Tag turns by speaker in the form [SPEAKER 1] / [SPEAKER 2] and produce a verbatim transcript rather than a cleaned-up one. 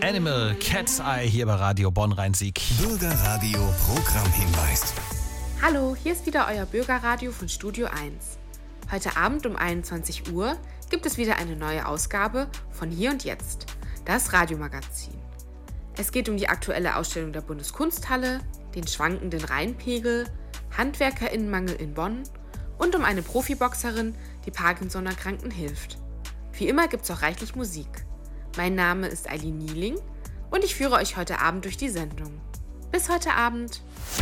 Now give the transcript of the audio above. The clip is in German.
[SPEAKER 1] Animal, Cat's Eye hier bei Radio Bonn-Rhein-Sieg.
[SPEAKER 2] Bürgerradio Programmhinweis.
[SPEAKER 3] Hallo, hier ist wieder euer Bürgerradio von Studio eins. Heute Abend um einundzwanzig Uhr gibt es wieder eine neue Ausgabe von Hier und Jetzt, das Radiomagazin. Es geht um die aktuelle Ausstellung der Bundeskunsthalle, den schwankenden Rheinpegel, HandwerkerInnenmangel in Bonn und um eine Profiboxerin, die Parkinson-Erkrankten hilft. Wie immer gibt's auch reichlich Musik. Mein Name ist Eileen Nieling und ich führe euch heute Abend durch die Sendung. Bis heute Abend!